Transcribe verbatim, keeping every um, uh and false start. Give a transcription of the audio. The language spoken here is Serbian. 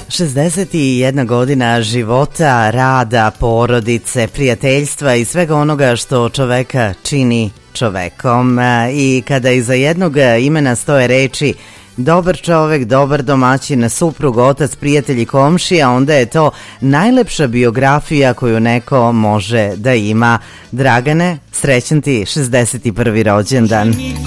šezdeset jedna godina života, rada, porodice, prijateljstva i svega onoga što čoveka čini čovekom. I kada iza jednog imena stoje reči dobar čovek, dobar domaćin, suprug, otac, prijatelj i komšija, onda je to najlepša biografija koju neko može da ima. Dragane, srećan ti šezdeset prvi rođendan.